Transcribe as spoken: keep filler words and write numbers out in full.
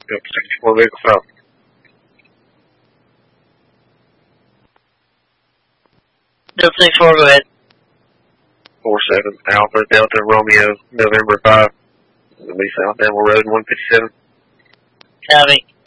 Yep, sixty-four vehicle south. Delta sixty-four, go ahead. four seven, Alpha, Delta, Romeo, November five. It'll be South Animal Road, one fifty-seven. Copy.